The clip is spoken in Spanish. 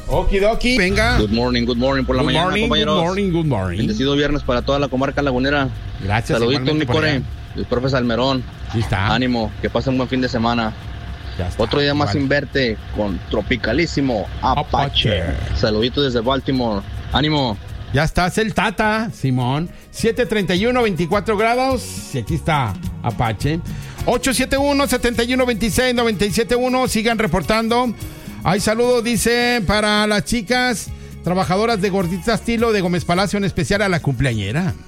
Okidoki, venga. Good morning por la mañana, compañeros. Good morning. Bendecido viernes para toda la comarca lagunera. Gracias. Saluditos, mi core. El profe Salmerón. Ahí está. Ánimo, que pasen un buen fin de semana. Otro día más sin verte con Tropicalísimo Apache. Saluditos desde Baltimore. Ánimo. Ya estás el Tata, Simón. 7:31, 24 grados. Y aquí está Apache. 871-7126-971. Sigan reportando. Hay saludos, dice, para las chicas trabajadoras de Gordita Estilo de Gómez Palacio, en especial a la cumpleañera.